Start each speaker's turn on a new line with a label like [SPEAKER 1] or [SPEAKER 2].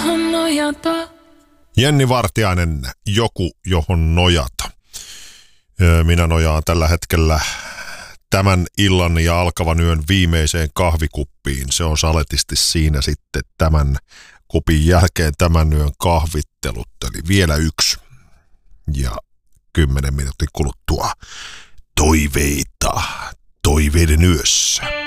[SPEAKER 1] johon nojata.
[SPEAKER 2] Jenni Vartiainen, joku johon nojata. Minä nojaan tällä hetkellä tämän illan ja alkavan yön viimeiseen kahvikuppiin. Se on saletisti siinä sitten tämän kupin jälkeen tämän yön kahvittelut. Eli vielä yksi. Ja 10 minuutin kuluttua toiveita toiveiden yössä.